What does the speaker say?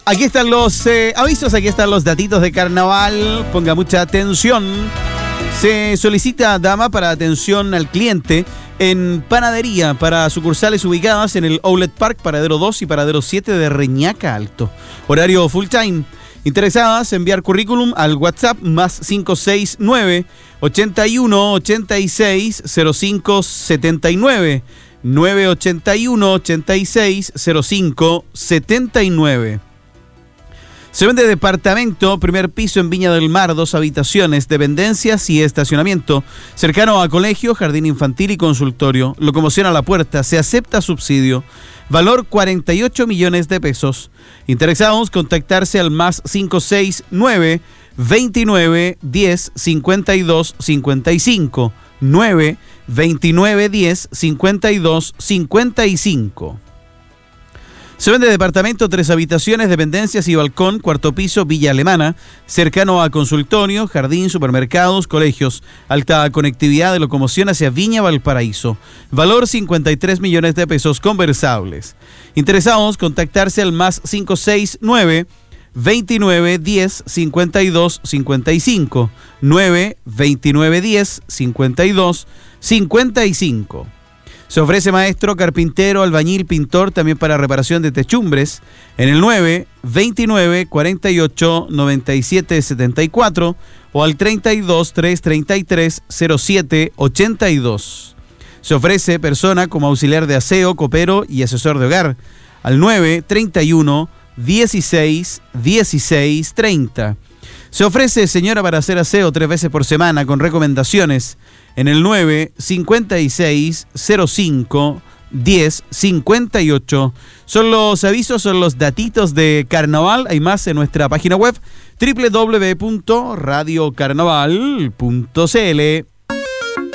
Aquí están los avisos, aquí están los datitos de carnaval. Ponga mucha atención. Se solicita dama para atención al cliente en panadería para sucursales ubicadas en el Outlet Park, Paradero 2 y Paradero 7 de Reñaca Alto. Horario full time. Interesadas, enviar currículum al WhatsApp más 569 81 86 05 79 981 86 05 79. Se vende departamento, primer piso en Viña del Mar, 2 habitaciones, dependencias y estacionamiento, cercano a colegio, jardín infantil y consultorio, locomoción a la puerta, se acepta subsidio, valor 48 millones de pesos. Interesados, contactarse al más 569 29 10 52 55 9 29 10 52 55. Se vende departamento, 3 habitaciones, dependencias y balcón, cuarto piso, Villa Alemana, cercano a consultorio, jardín, supermercados, colegios, alta conectividad de locomoción hacia Viña Valparaíso. Valor 53 millones de pesos conversables. Interesados, contactarse al más 569 29 10 52 55 9 29 10 52 55. Se ofrece maestro, carpintero, albañil, pintor, también para reparación de techumbres, en el 9 29 48 97 74 o al 32 333 07 82. Se ofrece persona como auxiliar de aseo, copero y asesor de hogar, al 9 31 16 16 30. Se ofrece señora para hacer aseo 3 veces por semana con recomendaciones en el 9 56 05 10 58. Son los avisos, son los datitos de carnaval. Hay más en nuestra página web www.radiocarnaval.cl.